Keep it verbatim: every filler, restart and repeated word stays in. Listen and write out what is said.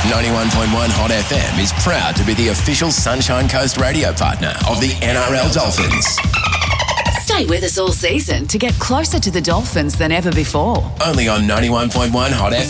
ninety-one point one Hot F M is proud to be the official Sunshine Coast radio partner of the N R L Dolphins. Stay with us all season to get closer to the Dolphins than ever before. Only on ninety-one point one Hot F M.